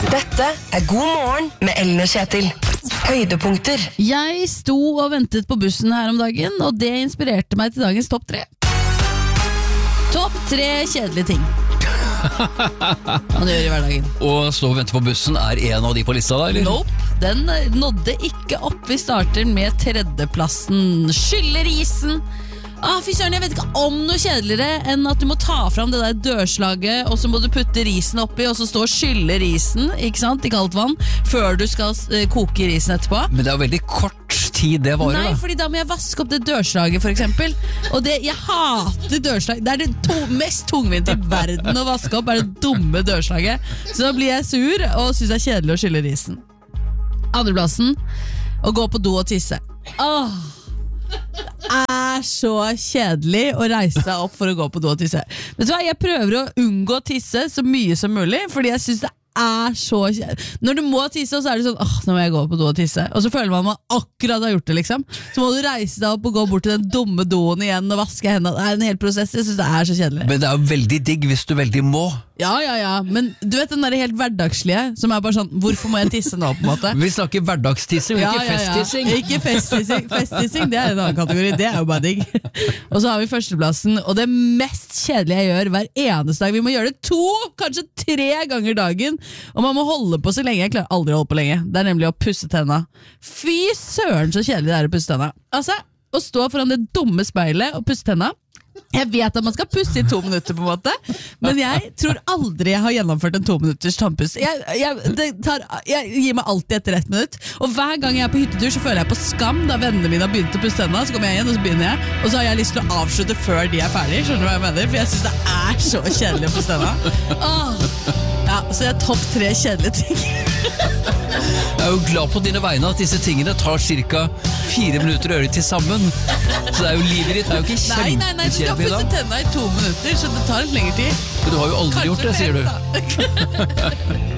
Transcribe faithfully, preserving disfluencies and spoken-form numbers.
Dette er God morgen med Ellen og Kjetil. Høydepunkter. Jeg sto og ventet på bussen her om dagen, og det inspirerte meg til dagens topp tre. Topp tre kjedelige ting man gjør i hverdagen. Og stå og vente på bussen er en av de på lista da, eller? Nope, den nådde ikke opp. Vi starter med tredjeplassen. Skylle risen. Ah, fy søren, jeg vet ikke om noe kjedeligere enn at du må ta fram det der dørslaget, og så må du putte risen oppi, og så stå og skylle risen, ikke sant, i kaldt vann, før du skal uh, koke risen etterpå. Men det er jo veldig kort tid det varer. Nei, da. fordi da må jeg vaske opp det dørslaget, for eksempel. Og det, jeg hater dørslag. Det er det to, mest tungvint i verden å vaske opp, er det dumme dørslaget. Så da blir jeg sur, og synes det er kjedelig å skylle risen. Andreplassen, å gå på do og tisse. Åh! Det er så kjedelig å reise seg opp for å gå på do og tisse. Vet du hva, jeg prøver å unngå å tisse så mye som mulig, fordi jeg synes det er så kjedelig. Når du må tisse, så er det sånn, åh, nå må jeg gå på do og tisse. Og så føler man man akkurat har gjort det, liksom. Så må du reise deg opp og gå bort til den dumme doen igjen og vaske hendene. Det er en hel prosess, jeg synes det er så kjedelig. Men det er jo veldig digg hvis du veldig må. Ja, ja, ja, men du vet den der helt hverdagslige, som er bare sånn, hvorfor må jeg tisse nå, på en måte? Vi snakker hverdagstissing, Ja, ikke ja, ja. festtissing. Ikke festtissing. Festtissing, det er en annen kategori. Det er jo bare digg. Og så har vi førsteplassen, og det mest kjedelige jeg gjør hver eneste dag. Vi må gjøre det to, kanskje tre ganger dagen. Og man må holde på så lenge. Jeg klarer aldri å holde på lenge. Det er nemlig å pusse tenna. Fy søren så kjedelig det er å pusse tenna. Altså, å stå foran det dumme speilet og pusse tenna. Jeg vet at man skal pusse i to minutter på en måte, men jeg tror aldri jeg har gjennomført en to minutters tannpuss. Jeg, jeg, det tar, jeg gir meg alltid etter ett minutt, og hver gang jeg er på hyttetur så føler jeg på skam da vennene mine har begynt å pusse tennene. Så kommer jeg igjen og så begynner jeg, og så har jeg lyst til å avslutte før de er ferdige. Skjønner du hva jeg mener? For jeg synes det er så kjedelig å pusse tennene. Åh. Ja, så jeg er topp tre kjedelige ting. Jeg er jo glad på dine vegne at disse tingene tar cirka fire minutter å gjøre til sammen. Så det er jo livet ditt, det er jo ikke Nei, nei, nei, du kan kjempekjedelig pusse da. tenna i to minutter, så det tar litt lengre tid. Men du har jo aldri Kanskje gjort det, sier du. mer, da.